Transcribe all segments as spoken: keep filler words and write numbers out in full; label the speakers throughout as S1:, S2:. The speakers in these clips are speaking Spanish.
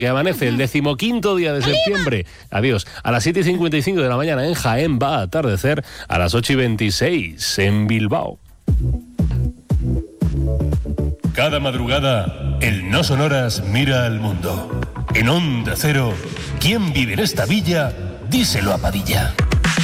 S1: Que amanece el decimoquinto día de septiembre. Adiós. A las siete y cincuenta y cinco de la mañana en Jaén va a atardecer a las ocho y veintiséis en Bilbao.
S2: Cada madrugada, el No Sonoras mira al mundo. En Onda Cero, ¿quién vive en esta villa? Díselo a Padilla.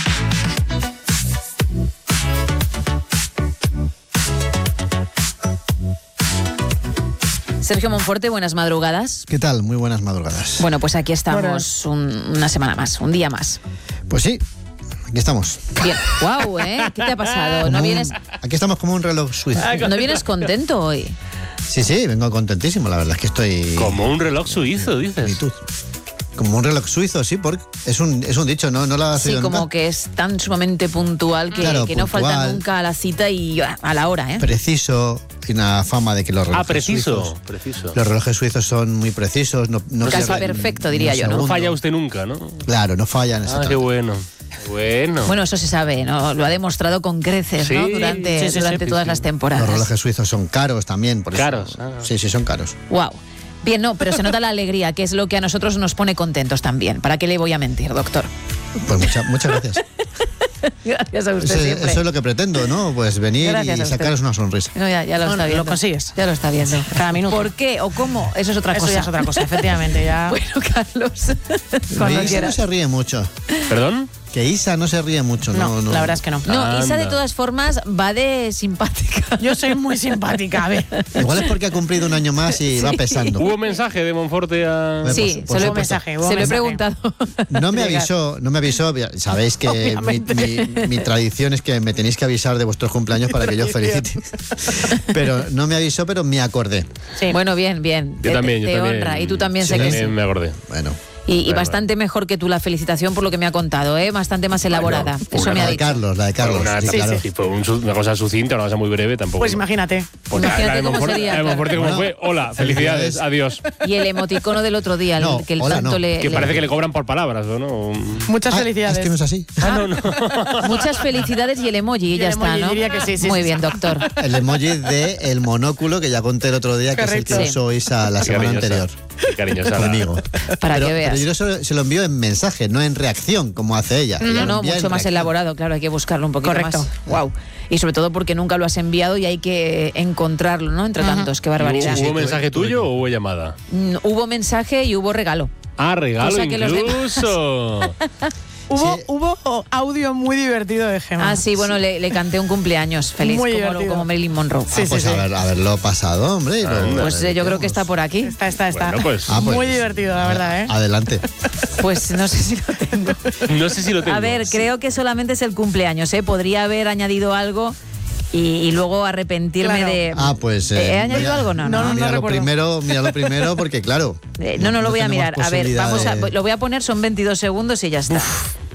S3: Sergio Monforte, buenas madrugadas.
S4: ¿Qué tal? Muy buenas madrugadas.
S3: Bueno, pues aquí estamos un, una semana más, un día más.
S4: Pues sí, aquí estamos.
S3: Bien. Guau, ¿eh? ¿Qué te ha pasado?
S4: Como
S3: ¿No
S4: un-
S3: vienes,
S4: Aquí estamos como un reloj suizo.
S3: ¿No vienes contento hoy?
S4: Sí, sí, vengo contentísimo, la verdad es que estoy...
S1: Como un reloj suizo, dices.
S4: plenitud. Como un reloj suizo, sí, porque es un, es un dicho, ¿no? No lo has
S3: Sí,
S4: oído
S3: como
S4: nunca.
S3: que es tan sumamente puntual que,
S4: Claro,
S3: que no falta
S4: puntual.
S3: nunca a la cita y a la hora, ¿eh?
S4: Preciso, tiene una fama de que los relojes
S1: Ah, preciso.
S4: suizos...
S1: Preciso.
S4: Los relojes suizos son muy precisos. No, no
S3: Casi
S4: fallan
S3: perfecto,
S4: un
S3: diría yo, ¿no?
S1: No
S4: segundo.
S1: falla usted nunca, ¿no?
S4: Claro, no fallan.
S1: Ah,
S4: exactamente.
S1: qué bueno. Qué bueno.
S3: Bueno, eso se sabe, ¿no? Lo ha demostrado con creces, ¿no?
S1: Sí,
S3: Durante,
S1: sí, sí,
S3: durante
S1: sí,
S3: todas
S1: sí.
S3: las
S4: Los
S3: temporadas.
S4: relojes suizos son caros también. Por eso-
S1: Caros, ah.
S4: Sí, sí, son caros.
S3: Wow. Bien, no, pero se nota la alegría, que es lo que a nosotros nos pone contentos también. ¿Para qué le voy a mentir, doctor?
S4: Pues mucha- muchas gracias.
S3: Gracias a usted
S4: Eso,
S3: siempre.
S4: eso es lo que pretendo, ¿no? Pues venir
S3: Gracias a
S4: y
S3: usted.
S4: sacaros una sonrisa.
S3: No, ya, ya lo
S5: No,
S3: está
S5: lo
S3: viendo.
S5: consigues.
S3: Ya lo está viendo.
S5: Cada minuto.
S3: ¿Por qué o cómo? Eso es otra
S5: Eso
S3: cosa.
S5: ya es otra cosa, efectivamente. Ya.
S3: Bueno, Carlos, cuando
S4: Isa no
S3: quieras.
S4: se ríe mucho.
S1: ¿Perdón?
S4: Que Isa no se ríe mucho. No,
S5: No,
S4: no.
S5: la verdad es que no.
S3: No, Isa de
S1: Anda.
S3: todas formas va de simpática.
S5: Yo soy muy simpática, a ver.
S4: Igual es porque ha cumplido un año más y va pesando.
S1: ¿Hubo mensaje de Monforte a...?
S4: Pues,
S3: Sí,
S4: por
S3: se lo, he,
S4: supuesto.
S5: mensaje, hubo
S3: se lo he
S5: mensaje.
S3: preguntado.
S4: No me
S3: Llegar.
S4: avisó, no me avisó. Sabéis que mi,
S5: Obviamente.
S4: mi- mi tradición es que me tenéis que avisar de vuestros cumpleaños para que yo os felicite. Pero no me avisó, pero me acordé.
S5: Sí.
S3: Bueno, bien, bien.
S1: Yo
S3: Te-
S1: también,
S3: te
S1: yo también.
S3: honra. Y tú también
S4: Sí,
S3: sé que
S1: también
S3: sí.
S1: me acordé.
S4: Bueno,
S3: Y, y
S1: Bueno,
S3: bastante mejor que tú la felicitación por lo que me ha contado, ¿eh? Bastante más elaborada.
S1: Bueno,
S3: Eso me
S4: la
S3: ha
S4: de
S3: dicho.
S4: Carlos, la de Carlos.
S1: Una,
S4: sí,
S5: sí,
S4: claro.
S1: sí, fue un su- una cosa sucinta, una cosa muy breve tampoco.
S5: Pues imagínate.
S1: Pues la-
S3: Imagínate
S1: la de
S3: cómo
S1: Monforte-
S3: sería,
S1: la de
S3: claro.
S1: Monforte como
S4: Bueno,
S1: fue, hola, felicidades,
S4: felicidades.
S1: adiós.
S3: Y el emoticono del otro día, el-
S4: No,
S3: que el
S4: hola,
S3: tanto
S4: no.
S3: le,
S1: Que
S3: le-
S1: parece que le cobran por palabras, ¿o no?
S5: Muchas
S4: Ah,
S5: felicidades.
S4: es que no es así.
S1: Ah, no, no.
S3: Muchas felicidades y el emoji, y
S5: Y
S3: ya
S5: el
S3: está,
S5: emoji,
S3: ¿no?
S5: diría que sí, sí,
S3: Muy
S5: sí,
S3: bien,
S5: sí.
S3: doctor.
S4: El emoji de el monóculo que ya conté el otro día, que
S5: Correcto.
S4: es el que
S3: Sí.
S4: usó Isa la
S1: Qué
S4: semana
S1: cariñosa.
S4: anterior.
S1: Qué cariñosa la-
S4: Conmigo.
S3: Para
S4: pero,
S3: que veas.
S4: pero yo se, se lo envío en mensaje, no en reacción, como hace ella. Ella
S3: No,
S4: lo
S3: no,
S4: envía en
S3: mucho más
S4: reacción.
S3: elaborado, claro, hay que buscarlo un poquito
S5: Correcto.
S3: más. Wow. Y sobre todo porque nunca lo has enviado y hay que encontrarlo, ¿no? Entre tantos, qué barbaridad.
S1: ¿Hubo
S4: Sí, sí,
S1: mensaje
S4: tuve-
S1: tuyo o hubo llamada?
S3: Mm, Hubo mensaje y hubo regalo.
S1: Ah, regalo
S3: Cosa que los demás-
S1: incluso.
S5: Hubo,
S4: Sí.
S5: hubo audio muy divertido de Gemma.
S3: Ah, sí, bueno, le, le canté un cumpleaños feliz,
S5: Muy
S3: como,
S5: divertido.
S3: como Marilyn Monroe.
S4: Ah,
S5: Sí,
S4: pues
S5: sí, sí.
S4: haber- haberlo pasado, hombre. y lo-
S1: Anda.
S3: Pues eh, yo creo que está por aquí.
S5: Está, está, está.
S1: Bueno, pues-
S4: Ah, pues,
S5: muy divertido, la verdad, ¿eh?
S4: Adelante.
S3: Pues no sé si lo tengo.
S1: No sé si lo tengo.
S3: A ver, creo que solamente es el cumpleaños, ¿eh? Podría haber añadido algo y, y luego arrepentirme
S5: Claro.
S3: de...
S4: Ah, pues.
S3: ¿He
S4: eh,
S3: añadido
S4: mira-
S3: algo? No, no.
S5: No, no,
S4: Mira lo
S5: recuerdo.
S4: primero, mira lo primero, porque claro.
S3: Eh, no, no lo voy a
S4: tenemos
S3: mirar. A ver,
S4: posibilidad
S3: vamos a,
S4: de-
S3: lo voy a poner, son veintidós segundos y ya está.